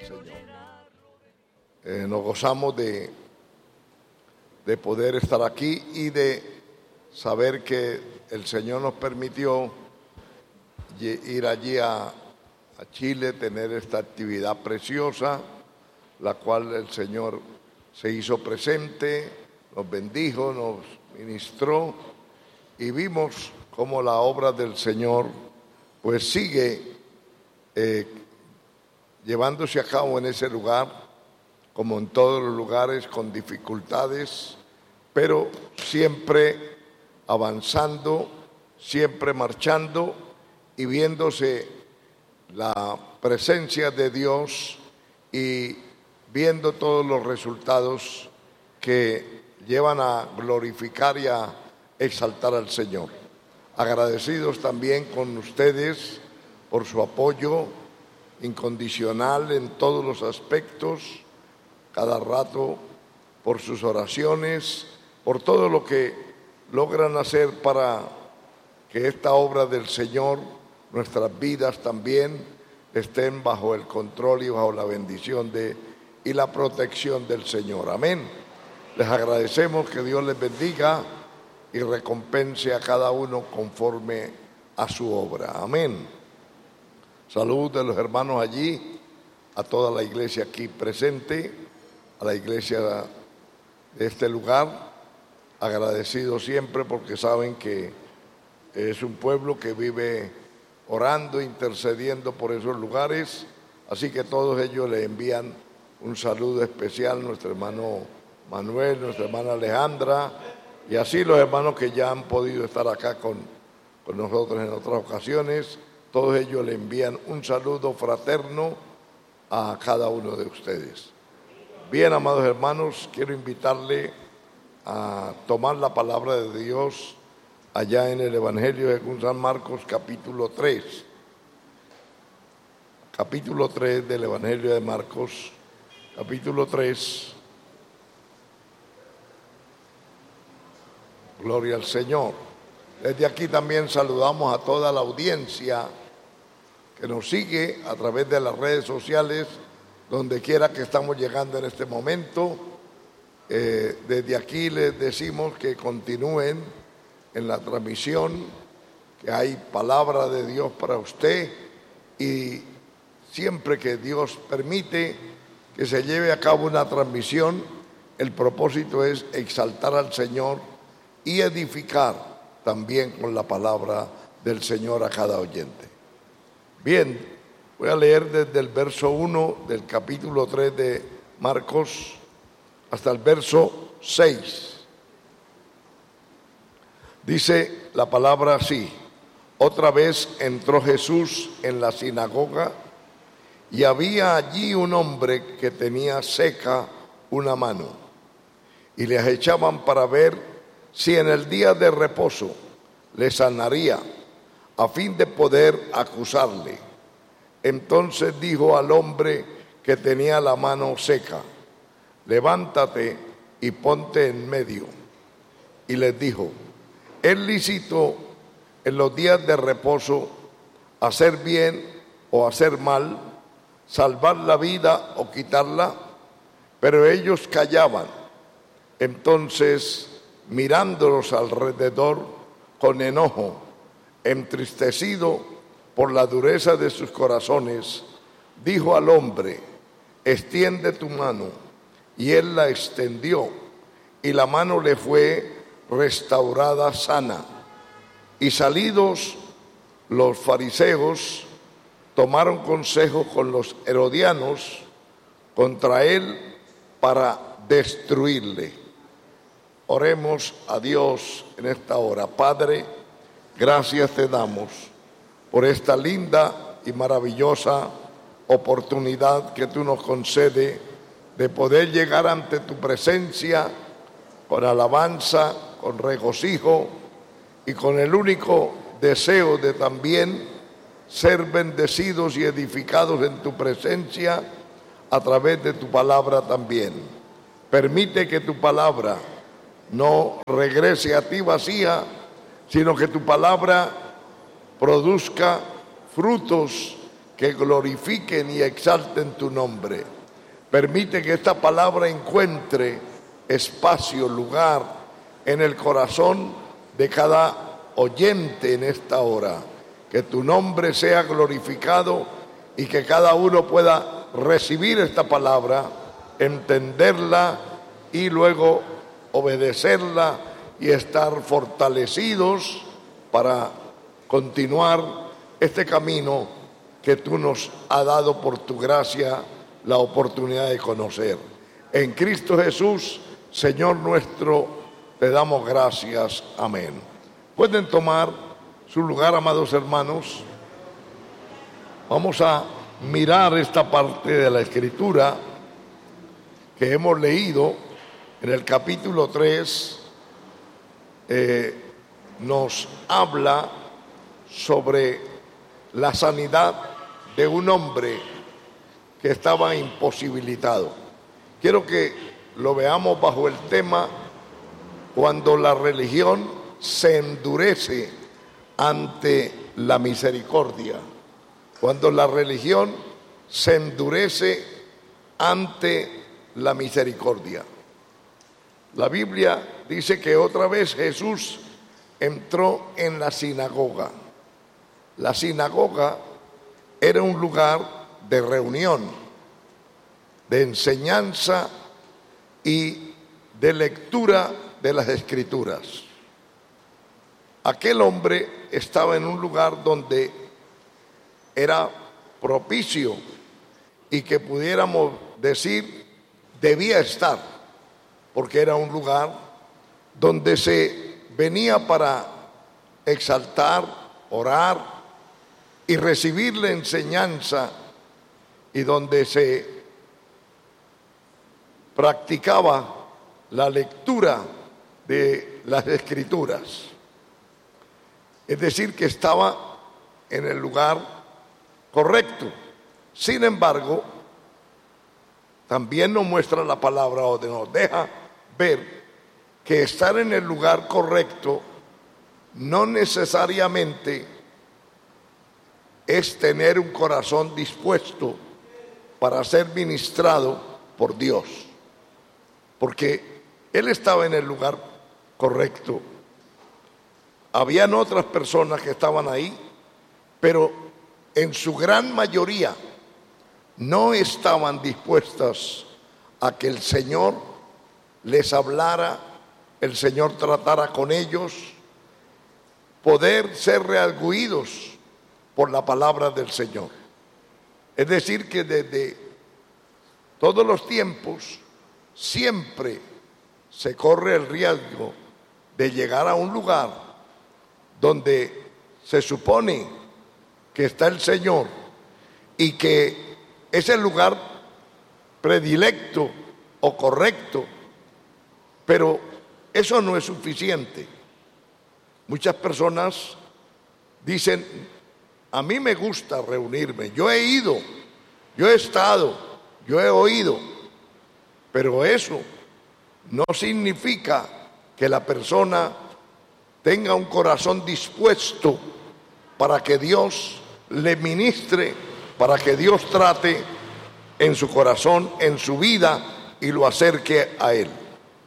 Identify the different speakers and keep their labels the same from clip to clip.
Speaker 1: Señor. Nos gozamos de poder estar aquí y de saber que el Señor nos permitió ir allí a Chile, tener esta actividad preciosa, la cual el Señor se hizo presente, nos bendijo, nos ministró y vimos cómo la obra del Señor pues sigue llevándose a cabo en ese lugar, como en todos los lugares, con dificultades, pero siempre avanzando, siempre marchando y viéndose la presencia de Dios y viendo todos los resultados que llevan a glorificar y a exaltar al Señor. Agradecidos también con ustedes por su apoyo incondicional en todos los aspectos, cada rato, por sus oraciones, por todo lo que logran hacer para que esta obra del Señor, nuestras vidas también, estén bajo el control y bajo la bendición y la protección del Señor. Amén. Les agradecemos, que Dios les bendiga y recompense a cada uno conforme a su obra. Amén. Salud de los hermanos allí, a toda la iglesia aquí presente, a la iglesia de este lugar, agradecidos siempre porque saben que es un pueblo que vive orando, intercediendo por esos lugares, así que todos ellos le envían un saludo especial, nuestro hermano Manuel, nuestra hermana Alejandra, y así los hermanos que ya han podido estar acá con nosotros en otras ocasiones, todos ellos le envían un saludo fraterno a cada uno de ustedes. Bien, amados hermanos, quiero invitarle a tomar la palabra de Dios allá en el Evangelio de San Marcos, capítulo 3. Capítulo 3 del Evangelio de Marcos, capítulo 3. Gloria al Señor. Desde aquí también saludamos a toda la audiencia que nos sigue a través de las redes sociales, donde quiera que estamos llegando en este momento. Desde aquí les decimos que continúen en la transmisión, que hay palabra de Dios para usted, y siempre que Dios permite que se lleve a cabo una transmisión, el propósito es exaltar al Señor y edificar también con la palabra del Señor a cada oyente. Bien, voy a leer desde el verso 1 del capítulo 3 de Marcos hasta el verso 6. Dice la palabra así: otra vez entró Jesús en la sinagoga y había allí un hombre que tenía seca una mano, y le acechaban para ver si en el día de reposo le sanaría, a fin de poder acusarle. Entonces dijo al hombre que tenía la mano seca: levántate y ponte en medio. Y les dijo: ¿es lícito en los días de reposo hacer bien o hacer mal, salvar la vida o quitarla? Pero ellos callaban. Entonces, mirándolos alrededor con enojo, entristecido por la dureza de sus corazones, dijo al hombre: extiende tu mano. Y él la extendió, y la mano le fue restaurada sana. Y salidos los fariseos, tomaron consejo con los herodianos contra él para destruirle. Oremos a Dios en esta hora. Padre, gracias te damos por esta linda y maravillosa oportunidad que tú nos concedes de poder llegar ante tu presencia con alabanza, con regocijo y con el único deseo de también ser bendecidos y edificados en tu presencia a través de tu palabra también. Permite que tu palabra no regrese a ti vacía, sino que tu palabra produzca frutos que glorifiquen y exalten tu nombre. Permite que esta palabra encuentre espacio, lugar en el corazón de cada oyente en esta hora. Que tu nombre sea glorificado y que cada uno pueda recibir esta palabra, entenderla y luego obedecerla y estar fortalecidos para continuar este camino que tú nos has dado por tu gracia la oportunidad de conocer. En Cristo Jesús, Señor nuestro, te damos gracias. Amén. Pueden tomar su lugar, amados hermanos. Vamos a mirar esta parte de la Escritura que hemos leído en el capítulo 3. Nos habla sobre la sanidad de un hombre que estaba imposibilitado. Quiero que lo veamos bajo el tema: cuando la religión se endurece ante la misericordia. Cuando la religión se endurece ante la misericordia. La Biblia dice que otra vez Jesús entró en la sinagoga. La sinagoga era un lugar de reunión, de enseñanza y de lectura de las Escrituras. Aquel hombre estaba en un lugar donde era propicio y que pudiéramos decir debía estar, porque era un lugar donde se venía para exaltar, orar y recibir la enseñanza, y donde se practicaba la lectura de las Escrituras. Es decir, que estaba en el lugar correcto. Sin embargo, también nos muestra la palabra, o nos deja ver que estar en el lugar correcto no necesariamente es tener un corazón dispuesto para ser ministrado por Dios, porque él estaba en el lugar correcto. Habían otras personas que estaban ahí, pero en su gran mayoría no estaban dispuestas a que el Señor les hablara, el Señor tratara con ellos, poder ser redargüidos por la palabra del Señor. Es decir, que desde todos los tiempos siempre se corre el riesgo de llegar a un lugar donde se supone que está el Señor y que es el lugar predilecto o correcto, pero eso no es suficiente. Muchas personas dicen: a mí me gusta reunirme, yo he ido, yo he estado, yo he oído, pero eso no significa que la persona tenga un corazón dispuesto para que Dios le ministre, para que Dios trate en su corazón, en su vida, y lo acerque a Él.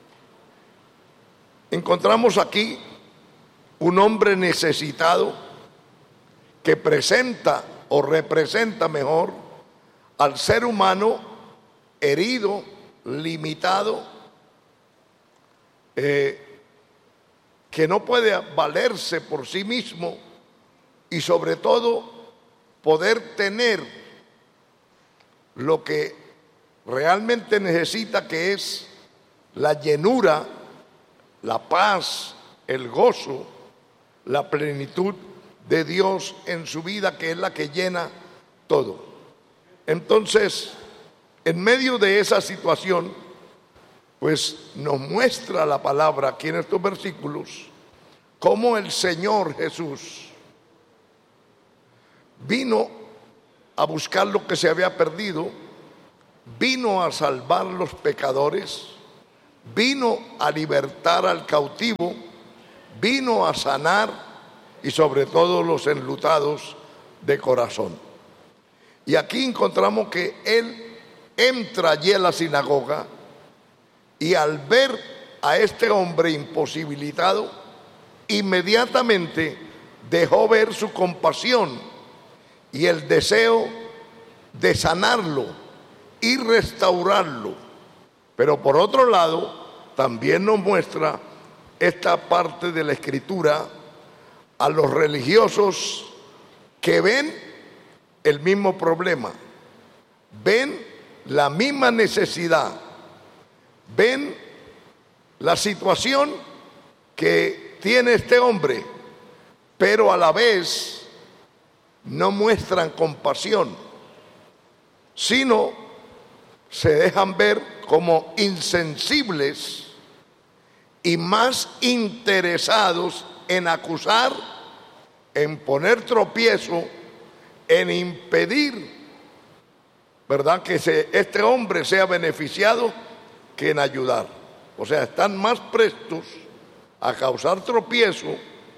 Speaker 1: Encontramos aquí un hombre necesitado que presenta o representa mejor al ser humano herido, limitado, que no puede valerse por sí mismo y sobre todo poder tener lo que realmente necesita, que es la llenura, la paz, el gozo, la plenitud de Dios en su vida, que es la que llena todo. Entonces, en medio de esa situación, pues nos muestra la palabra aquí en estos versículos cómo el Señor Jesús vino a buscar lo que se había perdido, vino a salvar los pecadores, vino a libertar al cautivo, vino a sanar y sobre todo los enlutados de corazón. Y aquí encontramos que él entra allí a la sinagoga y al ver a este hombre imposibilitado, inmediatamente dejó ver su compasión y el deseo de sanarlo y restaurarlo. Pero por otro lado, también nos muestra esta parte de la Escritura a los religiosos que ven el mismo problema, ven la misma necesidad, ven la situación que tiene este hombre, pero a la vez no muestran compasión, sino se dejan ver como insensibles y más interesados en acusar, en poner tropiezo, en impedir, ¿verdad?, que este hombre sea beneficiado que en ayudar. O sea, están más prestos a causar tropiezo,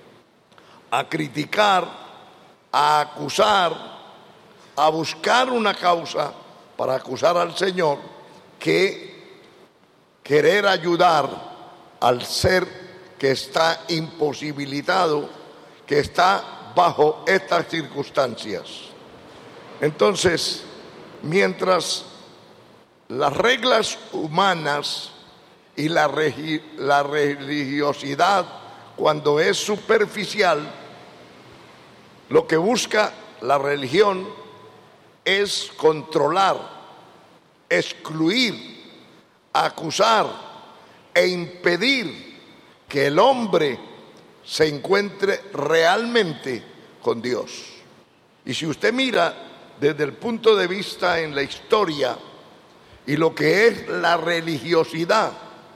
Speaker 1: a criticar, a acusar, a buscar una causa para acusar al Señor, que querer ayudar al ser que está imposibilitado, que está bajo estas circunstancias. Entonces, mientras las reglas humanas y la religiosidad, cuando es superficial, lo que busca la religión es controlar, excluir, acusar e impedir que el hombre se encuentre realmente con Dios. Y si usted mira desde el punto de vista en la historia y lo que es la religiosidad,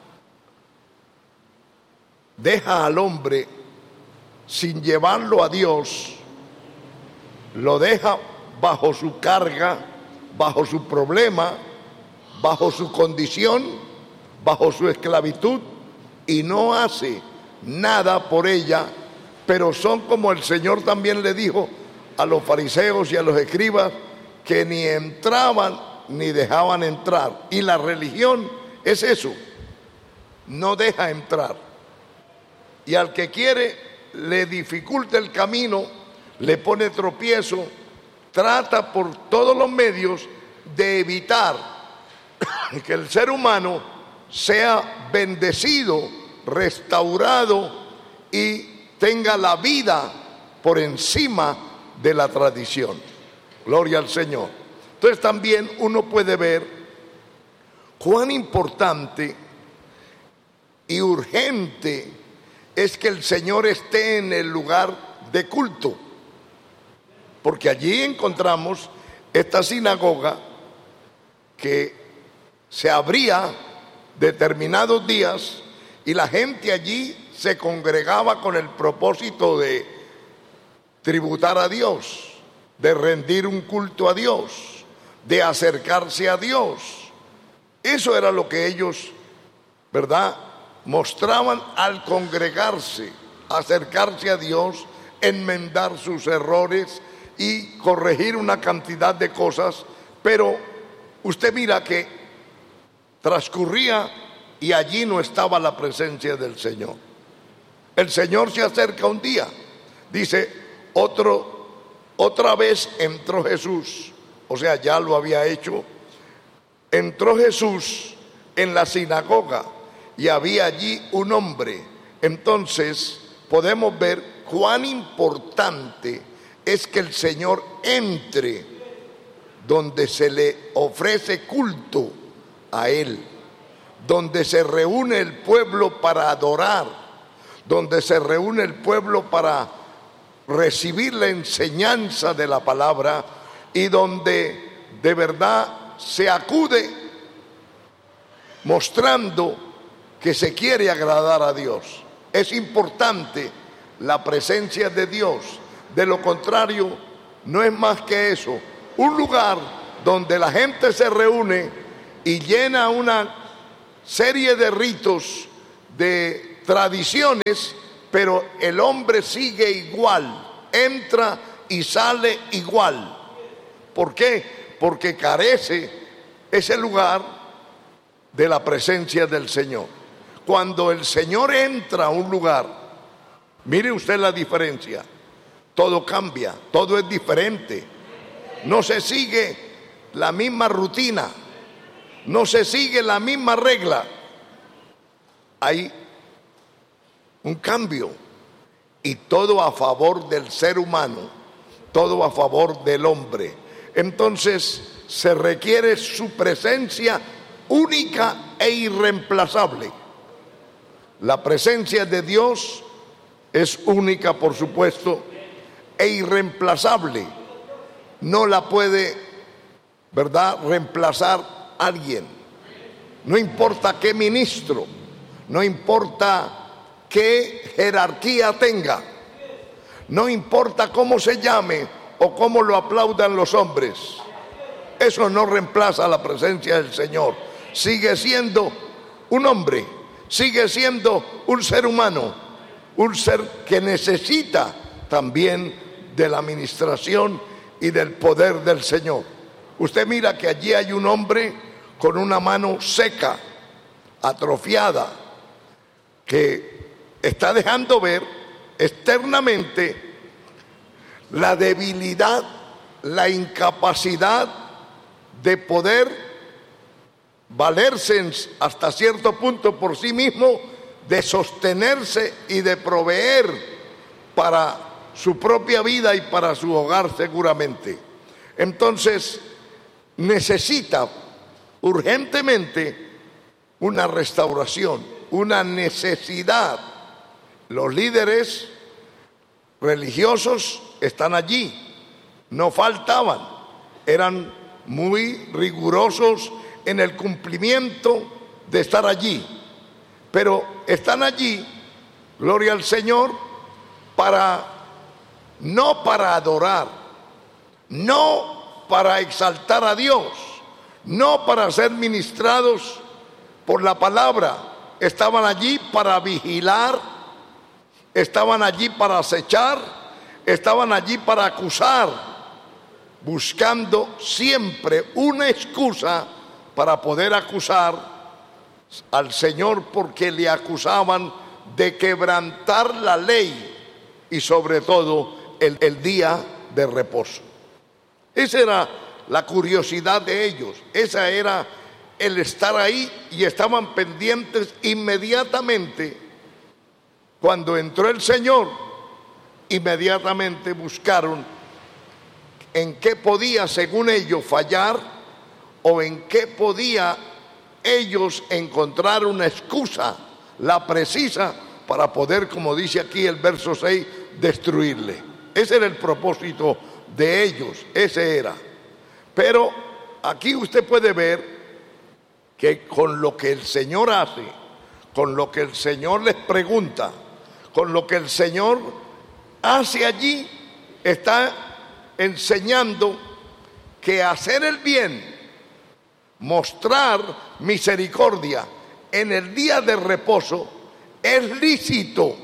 Speaker 1: deja al hombre sin llevarlo a Dios, lo deja bajo su carga, bajo su problema, bajo su condición, bajo su esclavitud, y no hace nada por ella. Pero son como el Señor también le dijo a los fariseos y a los escribas, que ni entraban ni dejaban entrar. Y la religión es eso, no deja entrar. Y al que quiere le dificulta el camino, le pone tropiezo, trata por todos los medios de evitar que el ser humano sea bendecido, restaurado y tenga la vida por encima de la tradición. Gloria al Señor. Entonces también uno puede ver cuán importante y urgente es que el Señor esté en el lugar de culto, porque allí encontramos esta sinagoga que se abría determinados días y la gente allí se congregaba con el propósito de tributar a Dios, de rendir un culto a Dios, de acercarse a Dios. Eso era lo que ellos, ¿verdad?, mostraban al congregarse, acercarse a Dios, enmendar sus errores y corregir una cantidad de cosas. Pero usted mira que transcurría y allí no estaba la presencia del Señor. El Señor se acerca un día, dice, otra vez entró Jesús, o sea, ya lo había hecho. Entró Jesús en la sinagoga y había allí un hombre. Entonces podemos ver cuán importante es que el Señor entre donde se le ofrece culto a Él, donde se reúne el pueblo para adorar, donde se reúne el pueblo para recibir la enseñanza de la palabra y donde de verdad se acude mostrando que se quiere agradar a Dios. Es importante la presencia de Dios. De lo contrario, no es más que eso, un lugar donde la gente se reúne y llena una serie de ritos, de tradiciones, pero el hombre sigue igual, entra y sale igual. ¿Por qué? Porque carece ese lugar de la presencia del Señor. Cuando el Señor entra a un lugar, mire usted la diferencia, todo cambia, todo es diferente. No se sigue la misma rutina, no se sigue la misma regla. Hay un cambio, y todo a favor del ser humano, todo a favor del hombre. Entonces se requiere su presencia única e irreemplazable. La presencia de Dios es única, por supuesto, e irreemplazable. No la puede, ¿verdad?, reemplazar alguien. No importa qué ministro, no importa qué jerarquía tenga, no importa cómo se llame o cómo lo aplaudan los hombres, eso no reemplaza la presencia del Señor. Sigue siendo un hombre, sigue siendo un ser humano, un ser que necesita también de la administración y del poder del Señor. Usted mira que allí hay un hombre con una mano seca, atrofiada, que está dejando ver externamente la debilidad, la incapacidad de poder valerse hasta cierto punto por sí mismo, de sostenerse y de proveer para su propia vida y para su hogar seguramente. Entonces necesita urgentemente una restauración, una necesidad. Los líderes religiosos están allí, no faltaban, eran muy rigurosos en el cumplimiento de estar allí, pero están allí, gloria al Señor, no para adorar, no para exaltar a Dios, no para ser ministrados por la palabra. Estaban allí para vigilar, estaban allí para acechar, estaban allí para acusar, buscando siempre una excusa para poder acusar al Señor, porque le acusaban de quebrantar la ley y sobre todo el día de reposo. Esa era la curiosidad de ellos, esa era el estar ahí, y estaban pendientes inmediatamente. Cuando entró el Señor, inmediatamente buscaron en qué podía, según ellos, fallar, o en qué podía ellos encontrar una excusa, la precisa, para poder, como dice aquí el verso 6, destruirle. Ese era el propósito de ellos, ese era. Pero aquí usted puede ver que con lo que el Señor hace, con lo que el Señor les pregunta, con lo que el Señor hace allí, está enseñando que hacer el bien, mostrar misericordia en el día de reposo es lícito,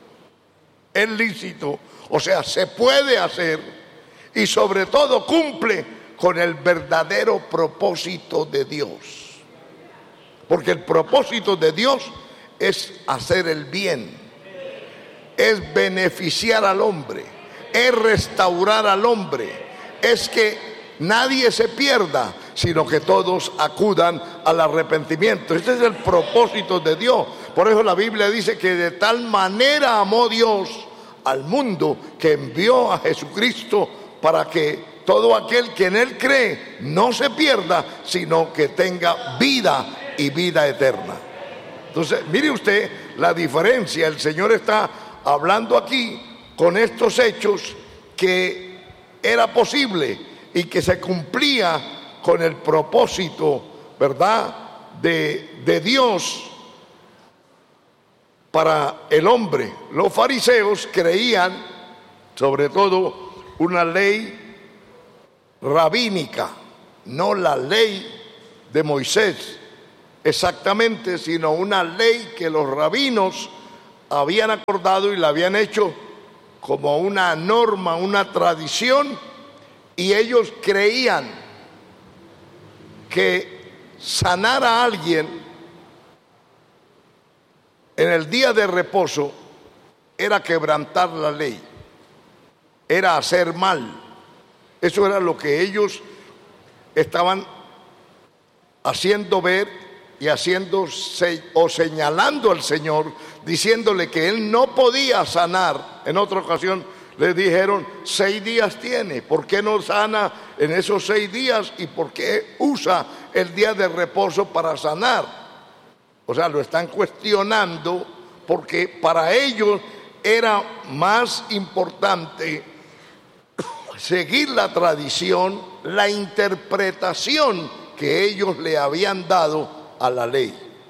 Speaker 1: o sea, se puede hacer, y sobre todo cumple con el verdadero propósito de Dios. Porque el propósito de Dios es hacer el bien, es beneficiar al hombre, es restaurar al hombre, es que nadie se pierda, sino que todos acudan al arrepentimiento. Este es el propósito de Dios. Por eso la Biblia dice que de tal manera amó Dios al mundo, que envió a Jesucristo para que todo aquel que en Él cree no se pierda, sino que tenga vida y vida eterna. Entonces, mire usted la diferencia. El Señor está hablando aquí con estos hechos que era posible y que se cumplía con el propósito, ¿verdad?, de Dios para el hombre. Los fariseos creían, sobre todo, una ley rabínica, no la ley de Moisés exactamente, sino una ley que los rabinos habían acordado y la habían hecho como una norma, una tradición, Y ellos creían que sanar a alguien en el día de reposo era quebrantar la ley, era hacer mal. Eso era lo que ellos estaban haciendo ver y haciendo o señalando al Señor, diciéndole que Él no podía sanar. En otra ocasión le dijeron, 6 días tiene, ¿por qué no sana en esos 6 días? ¿Y por qué usa el día de reposo para sanar? O sea, lo están cuestionando porque para ellos era más importante seguir la tradición, la interpretación que ellos le habían dado a la ley.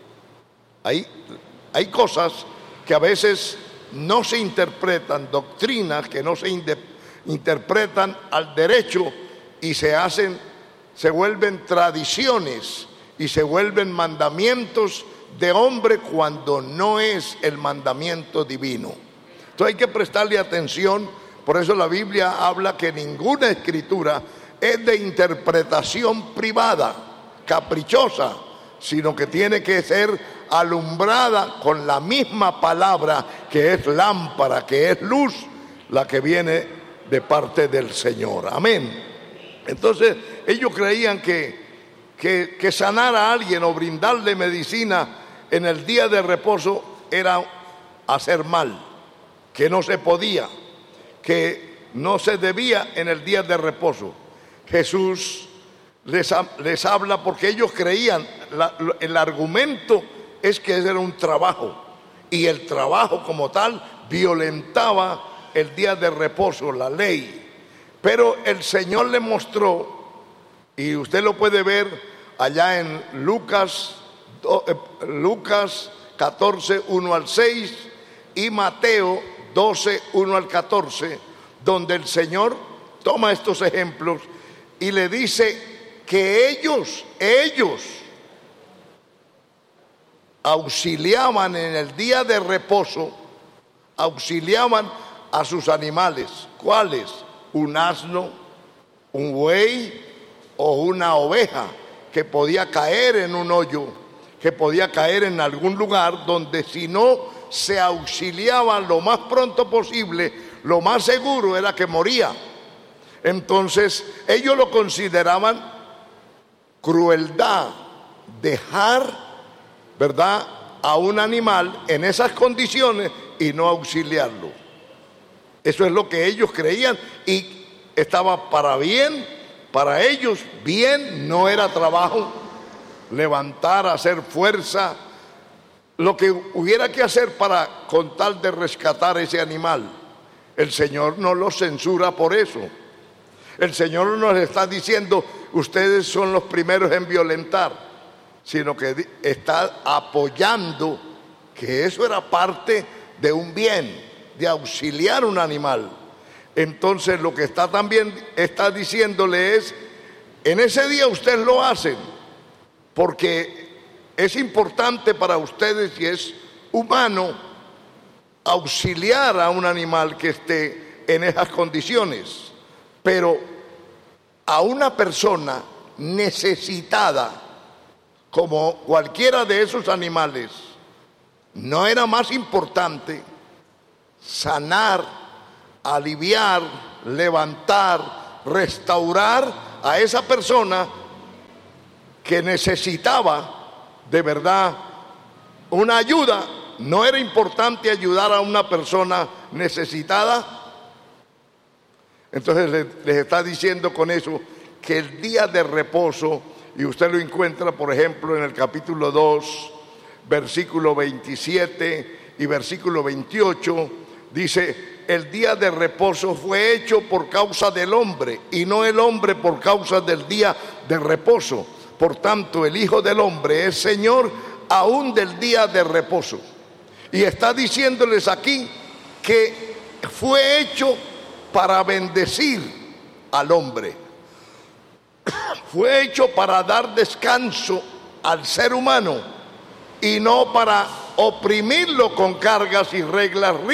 Speaker 1: Hay cosas que a veces no se interpretan, doctrinas que no se interpretan al derecho y se vuelven tradiciones y se vuelven mandamientos de hombre cuando no es el mandamiento divino. Entonces hay que prestarle atención. Por eso la Biblia habla que ninguna escritura es de interpretación privada, caprichosa, sino que tiene que ser alumbrada con la misma palabra que es lámpara, que es luz, la que viene de parte del Señor. Amén. Entonces ellos creían que sanar a alguien o brindarle medicina en el día de reposo era hacer mal, que no se podía, que no se debía en el día de reposo. Jesús les habla porque ellos creían, el argumento es que ese era un trabajo y el trabajo como tal violentaba el día de reposo, la ley. Pero el Señor le mostró, y usted lo puede ver allá en Lucas 14, 1 al 6 y Mateo 12, 1 al 14, donde el Señor toma estos ejemplos y le dice que ellos auxiliaban en el día de reposo, auxiliaban a sus animales. ¿Cuáles? Un asno, un buey o una oveja que podía caer en un hoyo, que podía caer en algún lugar donde si no se auxiliaban lo más pronto posible, lo más seguro era que moría. Entonces ellos lo consideraban crueldad, dejar, ¿verdad?, a un animal en esas condiciones y no auxiliarlo. Eso es lo que ellos creían y estaba para bien, para ellos bien, no era trabajo levantar, hacer fuerza, lo que hubiera que hacer para con tal de rescatar ese animal. El Señor no lo censura por eso. El Señor no nos está diciendo, ustedes son los primeros en violentar, sino que está apoyando que eso era parte de un bien, de auxiliar a un animal. Entonces lo que también está diciéndole es, en ese día ustedes lo hacen, porque es importante para ustedes y es humano auxiliar a un animal que esté en esas condiciones. Pero a una persona necesitada, como cualquiera de esos animales, no era más importante sanar, aliviar, levantar, restaurar a esa persona que necesitaba de verdad una ayuda. ¿No era importante ayudar a una persona necesitada? Entonces les está diciendo con eso que el día de reposo, y usted lo encuentra por ejemplo en el capítulo 2, versículo 27 y versículo 28, dice, el día de reposo fue hecho por causa del hombre y no el hombre por causa del día de reposo. Por tanto, el Hijo del Hombre es Señor aún del día de reposo. Y está diciéndoles aquí que fue hecho para bendecir al hombre. Fue hecho para dar descanso al ser humano y no para oprimirlo con cargas y reglas